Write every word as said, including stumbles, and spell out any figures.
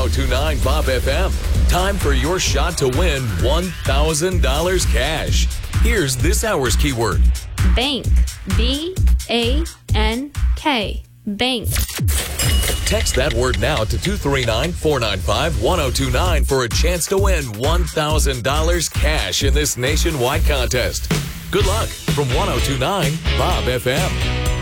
oh two nine Bob F M. Time for your shot to win one thousand dollars cash. Here's this hour's keyword. Bank. B A N K. Bank. Text that word now to two three nine, four nine five, one oh two nine for a chance to win one thousand dollars cash in this nationwide contest. Good luck from one oh two nine Bob F M.